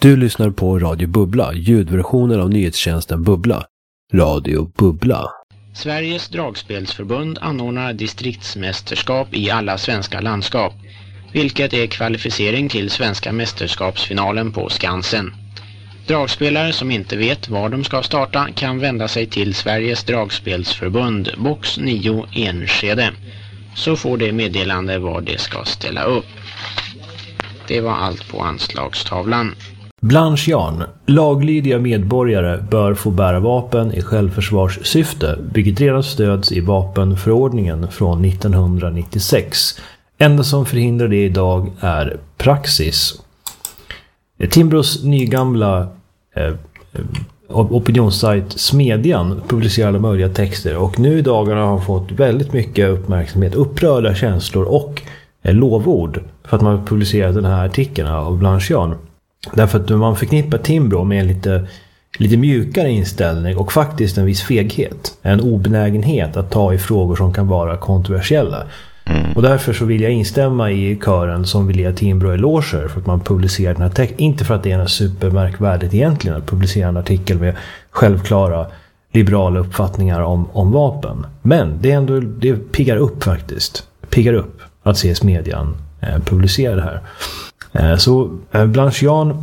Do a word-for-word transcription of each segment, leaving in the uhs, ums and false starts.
Du lyssnar på Radio Bubbla, ljudversionen av nyhetstjänsten Bubbla. Radio Bubbla. Sveriges dragspelsförbund anordnar distriktsmästerskap i alla svenska landskap, vilket är kvalificering till svenska mästerskapsfinalen på Skansen. Dragspelare som inte vet var de ska starta kan vända sig till Sveriges dragspelsförbund, box nio Enskede, så får det meddelande var det ska ställa upp. Det var allt på anslagstavlan. Blanche-Jan. Laglydiga medborgare bör få bära vapen i självförsvarssyfte, vilket redan stöds i vapenförordningen från nittonhundranittiosex. Enda som förhindrar det idag är praxis. Timbros nygamla eh, opinionssajt Smedjan publicerar alla möjliga texter och nu i dagarna har fått väldigt mycket uppmärksamhet, upprörda känslor och eh, lovord för att man publicerat den här artikeln av Blanche-Jan. Därför att man förknippar Timbro med en lite, lite mjukare inställning och faktiskt en viss feghet. En obenägenhet att ta i frågor som kan vara kontroversiella. Mm. Och därför så vill jag instämma i kören som vill ge Timbro eloger för att man publicerar den här texten. Inte för att det är något supermärkvärdigt egentligen att publicera en artikel med självklara liberala uppfattningar om, om vapen. Men det är ändå, det piggar upp faktiskt. Piggar upp att se Smedjan eh, publicera det här. Så Blanche-Jan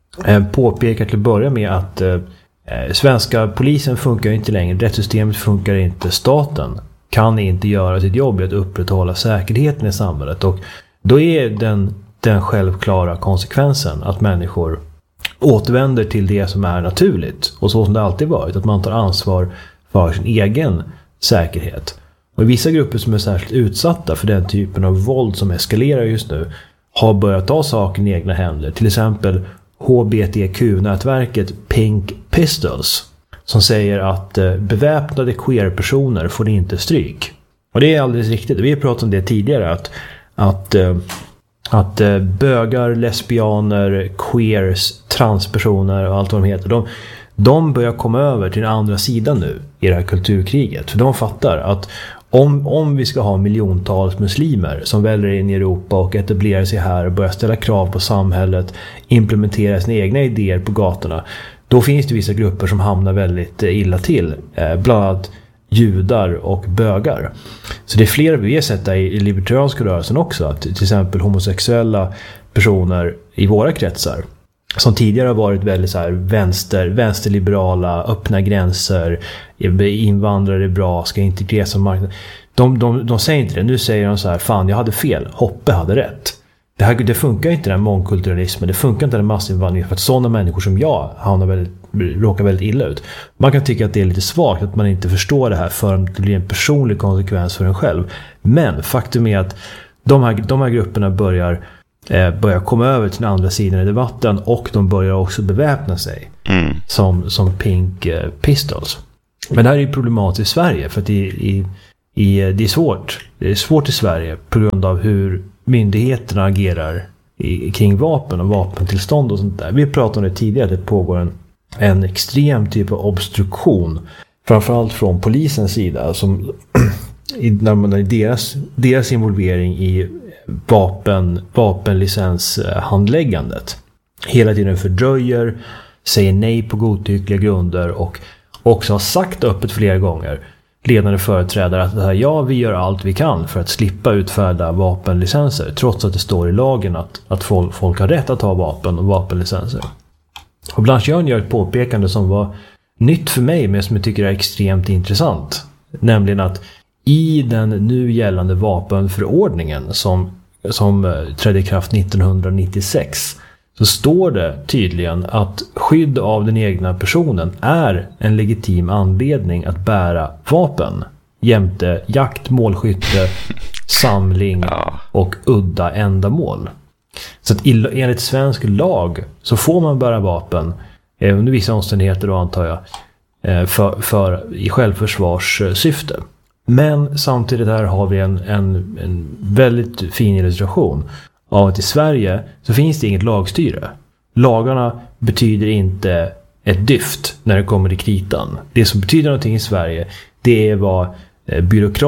påpekar till att börja med att eh, svenska polisen funkar inte längre, rättssystemet funkar inte, staten kan inte göra sitt jobb att upprätthålla säkerheten i samhället, och då är den, den självklara konsekvensen att människor återvänder till det som är naturligt och så som det alltid varit, att man tar ansvar för sin egen säkerhet. Och i vissa grupper som är särskilt utsatta för den typen av våld som eskalerar just nu har börjat ta saken i egna händer. Till exempel H B T Q-nätverket Pink Pistols som säger att eh, beväpnade queer-personer får inte stryk. Och det är alldeles riktigt. Vi har pratat om det tidigare att, att, eh, att eh, bögar, lesbianer, queers, transpersoner och allt vad de heter, de, de börjar komma över till den andra sidan nu i det här kulturkriget. För de fattar att Om, om vi ska ha miljontals muslimer som väljer in i Europa och etablerar sig här och börjar ställa krav på samhället, implementera sina egna idéer på gatorna, då finns det vissa grupper som hamnar väldigt illa till, eh, bland annat judar och bögar. Så det är flera vi har sett där i libertarianska rörelsen också, att till exempel homosexuella personer i våra kretsar som tidigare har varit väldigt så här vänster, vänsterliberala, öppna gränser, invandrare är bra, ska integreras som marknad. De, de, de säger inte det. Nu säger de så här, fan jag hade fel, Hoppe hade rätt. Det, här, det funkar inte den mångkulturalismen, det funkar inte den massinvandringen för att sådana människor som jag hamnar väldigt, råkar väldigt illa ut. Man kan tycka att det är lite svagt att man inte förstår det här förrän det blir en personlig konsekvens för en själv. Men faktum är att de här, de här grupperna börjar börjar komma över till den andra sidan i debatten och de börjar också beväpna sig mm. som, som Pink Pistols. Men det här är ju problematiskt i Sverige för att det, i, i, det är svårt. Det är svårt i Sverige på grund av hur myndigheterna agerar i, kring vapen och vapentillstånd och sånt där. Vi pratade om det tidigare att det pågår en, en extrem typ av obstruktion, framförallt från polisens sida, som i, när man, deras, deras involvering i vapen, vapenlicenshandläggandet hela tiden fördröjer, säger nej på godtyckliga grunder och också har sagt öppet flera gånger, ledande företrädare, att det här, ja, vi gör allt vi kan för att slippa utfärda vapenlicenser trots att det står i lagen att, att folk, folk har rätt att ha vapen och vapenlicenser. Och Blanche-Jan gör ett påpekande som var nytt för mig men som jag tycker är extremt intressant, nämligen att i den nu gällande vapenförordningen som, som trädde i kraft nittonhundranittiosex så står det tydligen att skydd av den egna personen är en legitim anledning att bära vapen jämte jakt, målskytte, samling och udda ändamål. Så att enligt svensk lag så får man bära vapen under vissa omständigheter då, antar jag, för, för i självförsvarssyfte. Men samtidigt här har vi en, en, en väldigt fin illustration av att i Sverige så finns det inget lagstyre. Lagarna betyder inte ett dyft när det kommer till kritan. Det som betyder någonting i Sverige, det är vad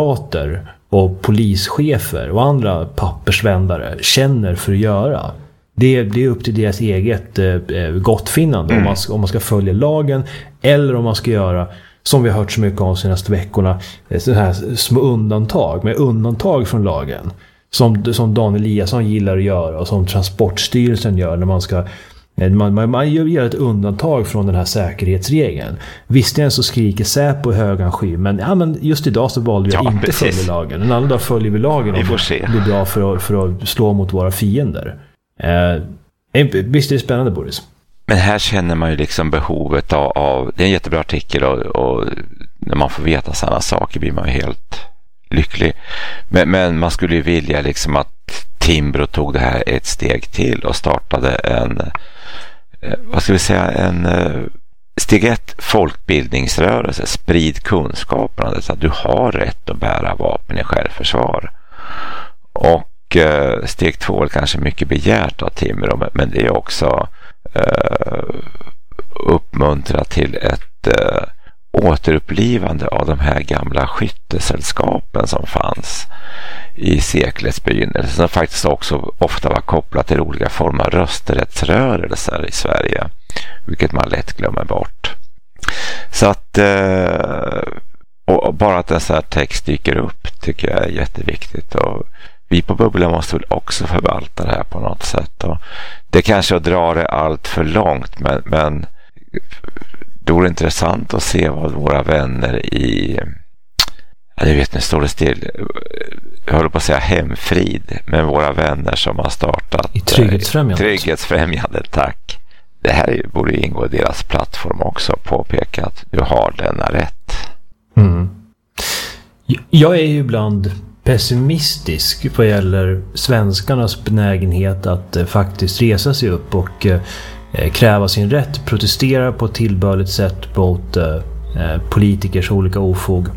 byråkrater och polischefer och andra pappersvändare känner för att göra. Det, det är upp till deras eget eh, gottfinnande mm. om, man ska, om man ska följa lagen eller om man ska göra, som vi har hört så mycket om de senaste veckorna, så här små undantag, med undantag från lagen. Som, som Dan Eliasson gillar att göra och som Transportstyrelsen gör när man ska man, man, man gör ett undantag från den här säkerhetsregeln. Visserligen så skriker Säpo i högan sky, men, ja, men just idag så valde vi att ja, inte precis. följa lagen. En annan dag följer vi lagen och det blir bra för att, för att slå mot våra fiender. Eh, visst är det spännande, Boris? Men här känner man ju liksom behovet av, av det är en jättebra artikel och, och när man får veta sådana saker blir man ju helt lycklig. Men, men man skulle ju vilja liksom att Timbro tog det här ett steg till och startade en, vad ska vi säga, en steg ett folkbildningsrörelse, sprid kunskapen så att du har rätt att bära vapen i självförsvar. Och steg två är kanske mycket begärt av Timbro, men det är också uh, uppmuntra till ett uh, återupplivande av de här gamla skyttesällskapen som fanns i seklets begynnelse, som faktiskt också ofta var kopplat till olika former av rösträttsrörelser i Sverige, vilket man lätt glömmer bort. Så att eh, och bara att en sån här text dyker upp tycker jag är jätteviktigt, och vi på Bubblan måste väl också förvalta det här på något sätt, och det kanske att dra det allt för långt, men, men det vore intressant att se vad våra vänner i, ja, det vet ni, står det still, jag håller på att säga Hemfrid, men våra vänner som har startat i Trygghetsfrämjandet. Trygghetsfrämjandet, tack. Det här borde ingå i deras plattform också, påpeka att du har denna rätt. Mm. Jag är ju ibland pessimistisk vad gäller svenskarnas benägenhet att eh, faktiskt resa sig upp och eh, kräva sin rätt, protestera på ett tillbörligt sätt mot eh, politikers olika ofog.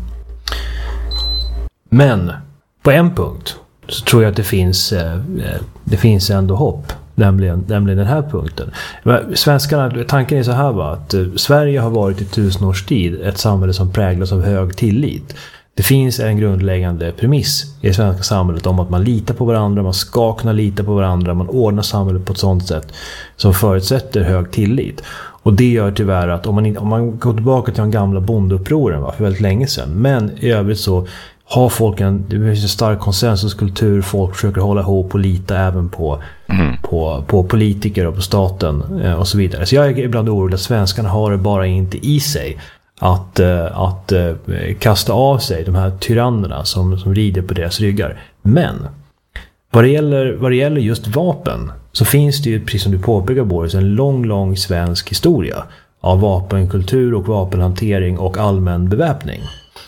Men på en punkt så tror jag att det finns eh, det finns ändå hopp, nämligen, nämligen den här punkten. Svenskarna, tanken är så här, va, att eh, Sverige har varit i tusen års tid ett samhälle som präglas av hög tillit. Det finns en grundläggande premiss i det svenska samhället om att man litar på varandra, man ska kunna lita på varandra, man ordnar samhället på ett sådant sätt som förutsätter hög tillit. Och det gör tyvärr att om man, om man går tillbaka till de gamla bondeupproren, va, för väldigt länge sedan, men i övrigt så har folk en, det finns en stark konsensuskultur, folk försöker hålla ihop och lita även på, mm. på, på politiker och på staten och så vidare. Så jag är ibland orolig att svenskarna har det bara inte i sig att, att kasta av sig de här tyrannerna som, som rider på deras ryggar. Men vad det gäller, vad det gäller just vapen så finns det ju, precis som du påpekar, Boris, en lång, lång svensk historia av vapenkultur och vapenhantering och allmän beväpning.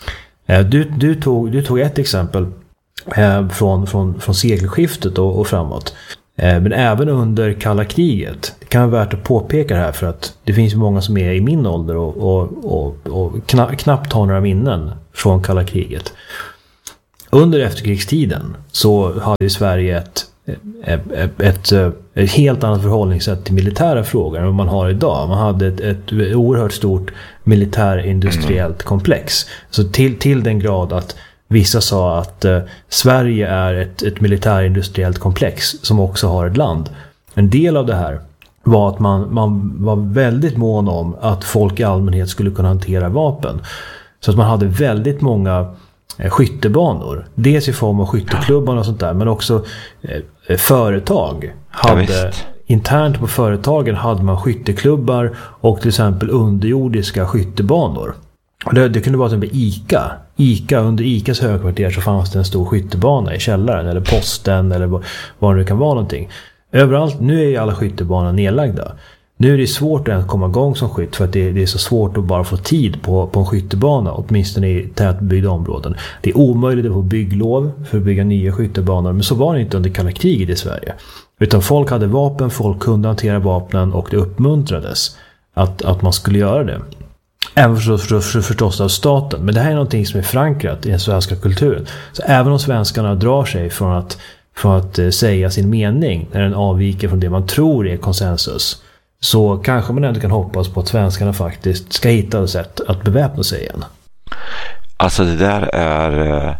Du, du, tog, du tog ett exempel eh, från, från, från sekelskiftet och, och framåt. Eh, men även under kalla kriget. Det kan vara värt att påpeka det här, för att det finns många som är i min ålder och, och, och, och kna, knappt har några minnen från kalla kriget. Under efterkrigstiden så hade Sverige ett, ett, ett, ett, ett helt annat förhållningssätt till militära frågor än vad man har idag. Man hade ett, ett oerhört stort militärindustriellt komplex. Så till, till den grad att vissa sa att eh, Sverige är ett, ett militärindustriellt komplex som också har ett land. En del av det här var att man, man var väldigt mån om att folk i allmänhet skulle kunna hantera vapen. Så att man hade väldigt många eh, skyttebanor. Dels i form av skytteklubbar och sånt där, men också eh, företag hade... Ja, internt på företagen hade man skytteklubbar och till exempel underjordiska skyttebanor. Det, det kunde vara till exempel ICA. ICA, under ICAs högkvarter så fanns det en stor skyttebana i källaren, eller posten, eller vad, vad det kan vara någonting. Överallt, nu är ju alla skyttebanor nedlagda. Nu är det svårt att komma igång som skytt, för att det, det är så svårt att bara få tid på, på en skyttebana, åtminstone i tätbyggda områden. Det är omöjligt att få bygglov för att bygga nya skyttebanor, men så var det inte under kalla kriget i Sverige. Utan folk hade vapen, folk kunde hantera vapnen och det uppmuntrades att, att man skulle göra det. Även förstås, förstås av staten. Men det här är någonting som är förankrat i den svenska kulturen. Så även om svenskarna drar sig från att, från att säga sin mening när den avviker från det man tror är konsensus, så kanske man ändå kan hoppas på att svenskarna faktiskt ska hitta ett sätt att beväpna sig igen. Alltså det där är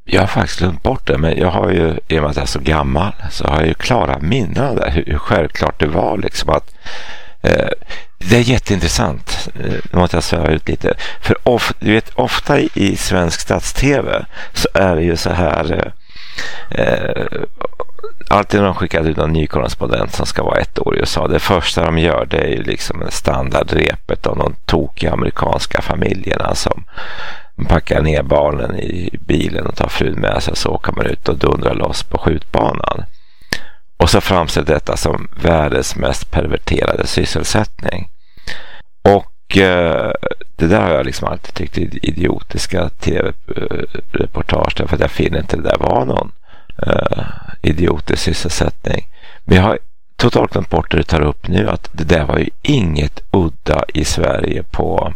Jag har faktiskt glömt bort det, men jag har ju, i och med att jag är så gammal, så har jag ju klara minnen av det, hur, hur självklart det var liksom att eh, det är jätteintressant. Nu måste jag sväva ut lite. För of, du vet, ofta i, i svensk stats-tv så är det ju så här eh, alltid när de skickar ut en ny korrespondent som ska vara ett år i U S A, det första de gör det är ju liksom en standardrepet av de tokiga amerikanska familjerna som packar ner barnen i bilen och tar frun med sig, så åker man ut och dundrar loss på skjutbanan. Och så framställs detta som världens mest perverterade sysselsättning. Och eh, det där har jag liksom alltid tyckt är idiotiska tv-reportage, därför att jag finner inte det där var någon eh, idiotisk sysselsättning. Men jag har totalt glömt bort det du tar upp nu, att det där var ju inget udda i Sverige på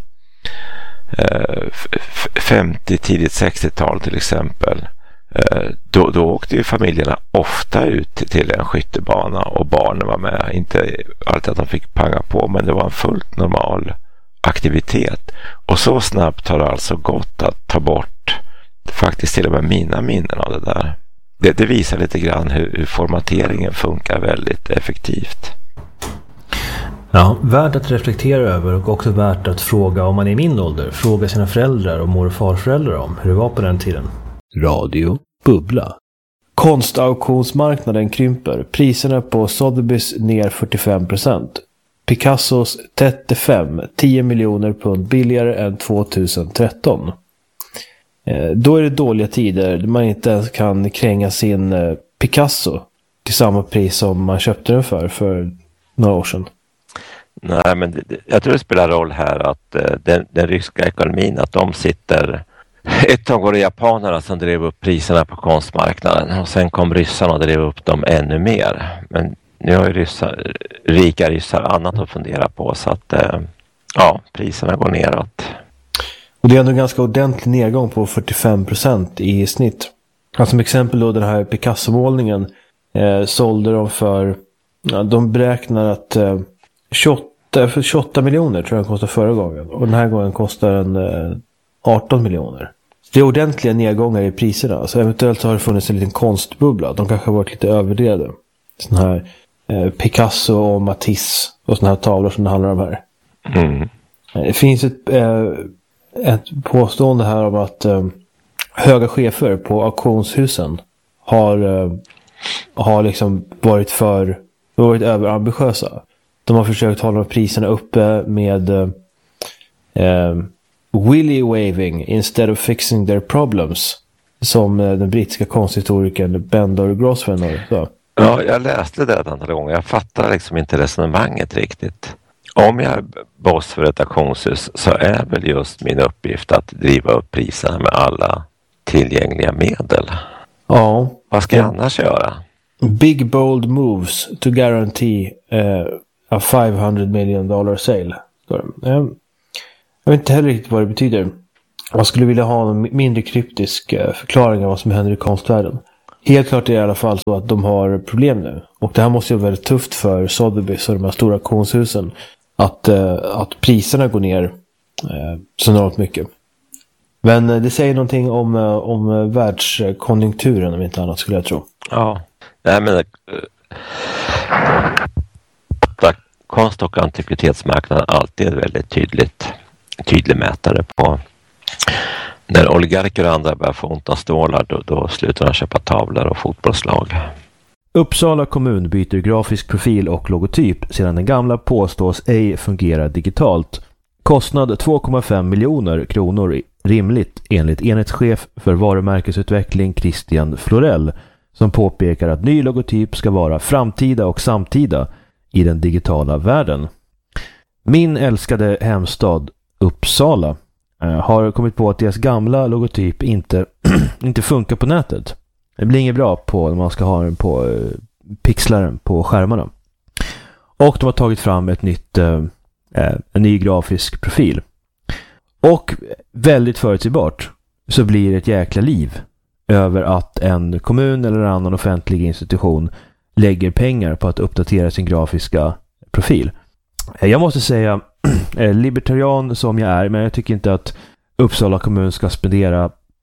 eh, femtio, tidigt sextiotal till exempel. Då, då åkte ju familjerna ofta ut till en skyttebana och barnen var med. Inte alltid att de fick panga på, men det var en fullt normal aktivitet. Och så snabbt har det alltså gått att ta bort faktiskt till och med mina minnen av det där. Det, det visar lite grann hur, hur formateringen funkar väldigt effektivt. Ja, värt att reflektera över, och också värt att fråga, om man är i min ålder, fråga sina föräldrar och mor- och farföräldrar om hur det var på den tiden. Radio Bubbla. Konstauktionsmarknaden krymper. Priserna på Sotheby's ner fyrtiofem procent. Picassos trettiofem, tio miljoner pund billigare än tjugohundratretton. Eh, då är det dåliga tider där man inte ens kan kränga sin eh, Picasso till samma pris som man köpte den för för några år sedan. Nej, men det, jag tror det spelar roll här att eh, den, den ryska ekonomin, att de sitter... Ett tag var det japanerna som drev upp priserna på konstmarknaden, och sen kom ryssarna och drev upp dem ännu mer. Men nu har ju ryssar, rika ryssar annat att fundera på, så att eh, ja, priserna går neråt. Och det är ändå en ganska ordentlig nedgång på fyrtiofem procent i snitt. Alltså som exempel då den här Picasso-målningen eh, sålde de för, ja, de beräknar att eh, tjugoåtta, för tjugoåtta miljoner tror jag den kostade förra gången. Och den här gången kostar den eh, arton miljoner. Det är ordentliga nedgångar i priserna. Så eventuellt så har det funnits en liten konstbubbla. De kanske har varit lite överdrevade. Såna här eh, Picasso och Matisse och såna här tavlor som det handlar om här. Mm. Det finns ett, eh, ett påstående här om att eh, höga chefer på auktionshusen har, eh, har liksom varit för varit överambitiösa. De har försökt hålla priserna uppe med eh, eh, willy waving instead of fixing their problems, som eh, den brittiska konsthistorikern Bendor Grosvenor sa. Ja, jag läste det ett antal gånger. Jag fattar liksom inte resonemanget riktigt. Om jag är boss för ett auktionshus så är väl just min uppgift att driva upp priserna med alla tillgängliga medel. Ja. Vad ska jag annars göra? Big bold moves to guarantee uh, a five hundred million dollar sale. Um, jag vet inte heller riktigt vad det betyder. Jag skulle vilja ha en mindre kryptisk uh, förklaring av vad som händer i konstvärlden. Helt klart är det i alla fall så att de har problem nu. Och det här måste ju vara väldigt tufft för Sotheby's och de här stora auktionshusen. Att, uh, att priserna går ner uh, så enormt mycket. Men uh, det säger någonting om, uh, om uh, världskonjunkturen, om inte annat skulle jag tro. Ja, nej men... Uh, konst- och antikvitetsmarknaden alltid är väldigt tydligt, tydlig mätare på. När oligarker och andra börjar få ont av stålar, då, då slutar de köpa tavlor och fotbollslag. Uppsala kommun byter grafisk profil och logotyp sedan den gamla påstås ej fungera digitalt. Kostnad två komma fem miljoner kronor rimligt enligt enhetschef för varumärkesutveckling Christian Florell, som påpekar att ny logotyp ska vara framtida och samtida i den digitala världen. Min älskade hemstad Uppsala har kommit på att deras gamla logotyp inte, inte funkar på nätet. Det blir inget bra på när man ska ha den på uh, pixlaren på skärmarna. Och de har tagit fram ett nytt, uh, en ny grafisk profil. Och väldigt förutsägbart så blir det ett jäkla liv över att en kommun eller annan offentlig institution lägger pengar på att uppdatera sin grafiska profil. Jag måste säga, libertarian som jag är, men jag tycker inte att Uppsala kommun ska spendera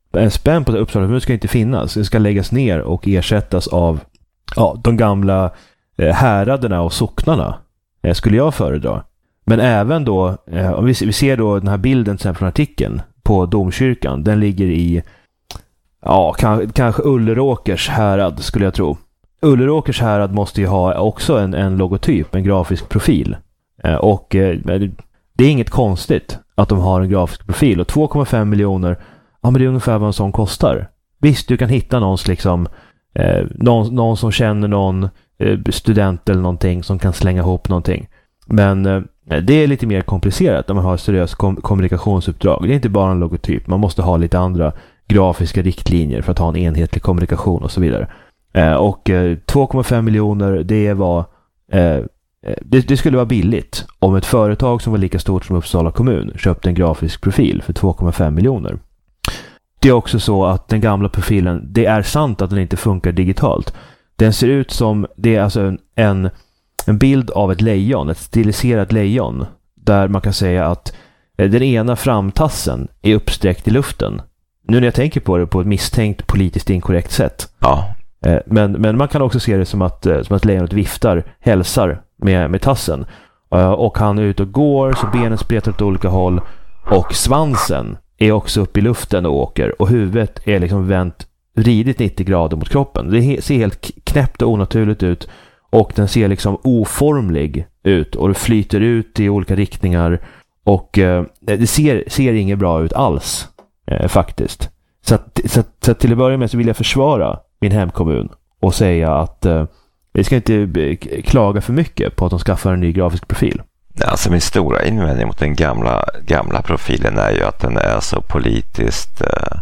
en spänn på Uppsala kommun ska inte finnas. Det ska läggas ner och ersättas av ja, de gamla eh, häraderna och socknarna. Eh, skulle jag föredra. Men även då, eh, om vi, vi ser då den här bilden sen från artikeln på domkyrkan. Den ligger i ja, kan, kanske Ulleråkers härad skulle jag tro. Ulleråkers härad måste ju ha också en, en logotyp, en grafisk profil. Eh, och eh, det är inget konstigt att de har en grafisk profil. Och två komma fem miljoner, ja men det är ungefär vad en sån kostar. Visst, du kan hitta någons liksom, eh, någon, någon som känner någon eh, student eller någonting som kan slänga ihop någonting. Men eh, det är lite mer komplicerat när man har ett seriöst kom- kommunikationsuppdrag. Det är inte bara en logotyp, man måste ha lite andra grafiska riktlinjer för att ha en enhetlig kommunikation och så vidare. Eh, och eh, två komma fem miljoner, det var eh, det, det skulle vara billigt om ett företag som var lika stort som Uppsala kommun köpte en grafisk profil för två komma fem miljoner. Det är också så att den gamla profilen, det är sant att den inte funkar digitalt. Den ser ut som, det är alltså en, en, en bild av ett lejon, ett stiliserat lejon, där man kan säga att den ena framtassen är uppsträckt i luften. Nu när jag tänker på det på ett misstänkt politiskt inkorrekt sätt. Ja. Men, men man kan också se det som att, som att lejonet viftar, hälsar med, med tassen. Och han är ute och går, så benen spretar åt olika håll. Och svansen är också upp i luften och åker. Och huvudet är liksom vänt ridigt nittio grader mot kroppen. Det ser helt knäppt och onaturligt ut. Och den ser liksom oformlig ut. Och det flyter ut i olika riktningar. Och eh, det ser, ser inget bra ut alls. Eh, faktiskt. Så, att, så, att, så att till att börja med så vill jag försvara min hemkommun och säga att eh, vi ska inte klaga för mycket på att de skaffar en ny grafisk profil. Alltså min stora invändning mot den gamla, gamla profilen är ju att den är så politiskt eh,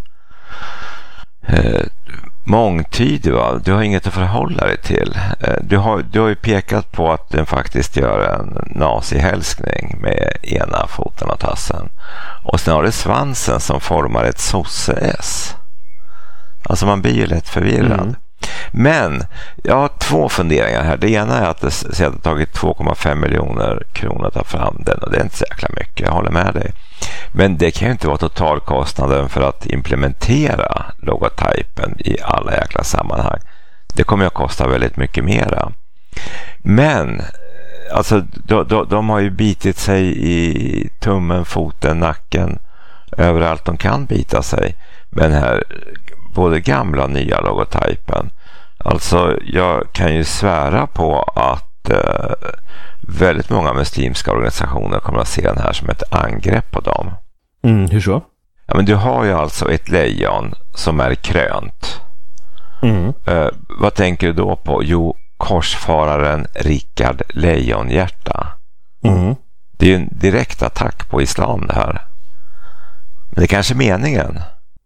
eh, mångtydig. Va? Du har inget att förhålla dig till. Eh, du, har, du har ju pekat på att den faktiskt gör en nazihälsning med ena foten och tassen. Och sen har det svansen som formar ett sosse-S. Alltså man blir ju lätt förvirrad. Mm. Men jag har två funderingar här. Det ena är att det, så det har tagit två komma fem miljoner kronor att ta fram den. Och det är inte så jäkla mycket, jag håller med dig. Men det kan ju inte vara totalkostnaden för att implementera logotypen i alla jäkla sammanhang. Det kommer att kosta väldigt mycket mera. Men alltså, de, de, de har ju bitit sig i tummen, foten, nacken, överallt de kan bita sig. Men här både gamla och nya logotypen. Alltså jag kan ju svära på att eh, väldigt många muslimska organisationer kommer att se den här som ett angrepp på dem. Mm, hur så? Ja, men du har ju alltså ett lejon som är krönt. Mm. Eh, vad tänker du då på? Jo, korsfararen Rickard Lejonhjärta. Mm. Det är ju en direkt attack på islam det här. Men det är kanske meningen.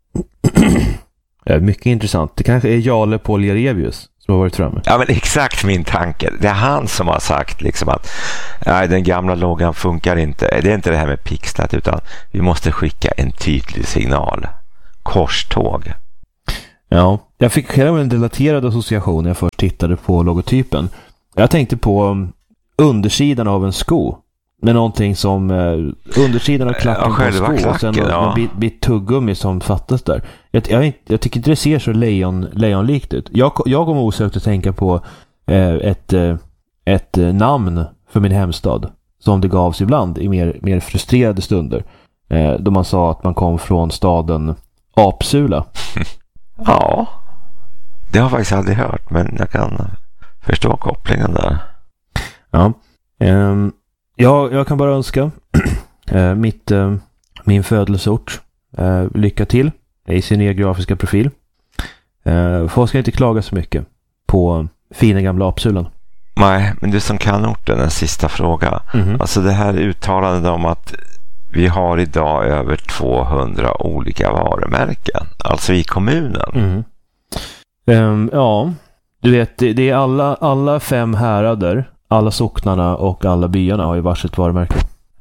Mycket intressant. Det kanske är Jale Paul Jarevius som har varit framme. Ja, men exakt min tanke. Det är han som har sagt liksom att nej, den gamla loggan funkar inte. Det är inte det här med pixlat, utan vi måste skicka en tydlig signal. Korståg. Ja, jag fick själv en relaterad association när jag först tittade på logotypen. Jag tänkte på undersidan av en sko. Med någonting som uh, undersidan av klacken ja, på sko klacken, och sen ja. en bit, bit tuggummi som fattas där. Jag, jag, jag tycker inte det ser så lejon, lejonlikt ut. Jag, jag kommer osökt att tänka på uh, ett, uh, ett uh, namn för min hemstad som det gavs ibland i mer, mer frustrerade stunder. Uh, då man sa att man kom från staden Apsula. Ja, det har jag faktiskt aldrig hört, men jag kan förstå kopplingen där. Ja, um, Ja, jag kan bara önska äh, mitt, äh, min födelseort äh, lycka till i sin egen grafiska profil. Äh, folk ska inte klaga så mycket på fina gamla Apsulan. Nej, men du som kan orten, en sista fråga. Mm-hmm. Alltså det här uttalandet om att vi har idag över tvåhundra olika varumärken, alltså i kommunen. Mm. Um, ja, du vet, det, det är alla, alla fem härader. Alla socknarna och alla byarna har ju varsitt varumärke.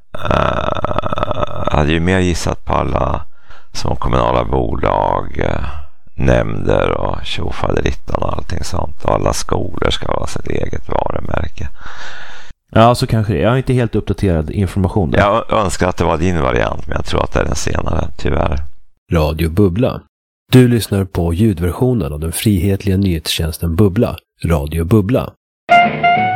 Uh, jag hade ju mer gissat på alla som kommunala bolag, uh, nämnder och tjofaderittan och allting sånt. Och alla skolor ska ha sitt eget varumärke. Ja, så kanske det. Jag har inte helt uppdaterad information där. Jag önskar att det var din variant, men jag tror att det är den senare, tyvärr. Radio Bubbla. Du lyssnar på ljudversionen av den frihetliga nyhetstjänsten Bubbla, Radio Bubbla.